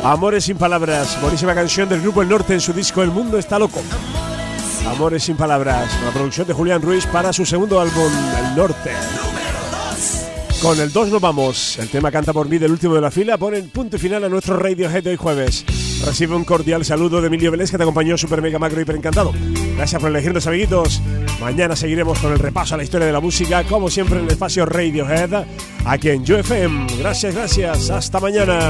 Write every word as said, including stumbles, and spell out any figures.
Amores sin palabras, buenísima canción del grupo El Norte en su disco El Mundo Está Loco. Amores sin palabras, la producción de Julián Ruiz para su segundo álbum, El Norte. Con el dos nos vamos. El tema Canta por mí del último de la fila pone punto y final a nuestro Radiohead de hoy jueves. Recibe un cordial saludo de Emilio Vélez, que te acompañó super mega macro hiper encantado. Gracias por elegirnos, amiguitos. Mañana seguiremos con el repaso a la historia de la música, como siempre en el espacio Radiohead, aquí en Yo F M. Gracias, gracias. Hasta mañana.